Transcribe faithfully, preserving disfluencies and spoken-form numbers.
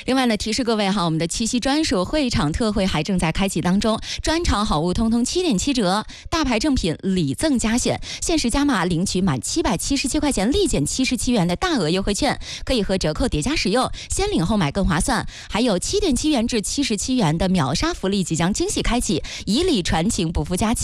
另外呢，提示各位哈，我们的七夕专属会场特惠还正在开启当中，专场好物通通七点七折，大牌正品礼赠加选，限时加码领取满七百七十七块钱立减七十七元的大额优惠券，可以和折扣叠加使用，先领后买更划算。还有七点七元至七十七元的秒杀福利即将惊喜开启，以礼传情，不负佳期。